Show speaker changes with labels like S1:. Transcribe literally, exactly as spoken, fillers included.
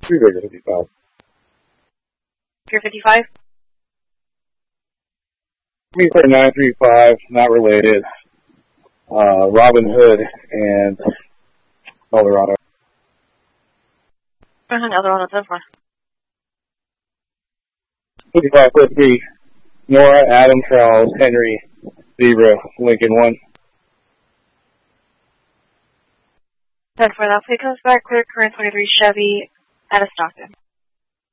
S1: three Victor fifty-five.
S2: Pier fifty-five?
S1: three nine three five, not related. Uh, Robin Hood and Eldorado.
S2: Uh-huh, Eldorado, ten four.
S1: fifty-five foot three, Nora, Adam, Charles, Henry, Zebra, Lincoln one.
S2: ten four, that plate comes back clear, current twenty-three Chevy, out of Stockton.